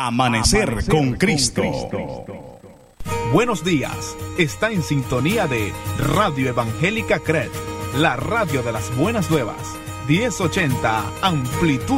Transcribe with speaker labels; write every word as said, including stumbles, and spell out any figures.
Speaker 1: Amanecer, Amanecer con, Cristo. con
Speaker 2: Cristo. Buenos días, está en sintonía de Radio Evangélica C R E D, la radio de las buenas nuevas, diez ochenta, amplitud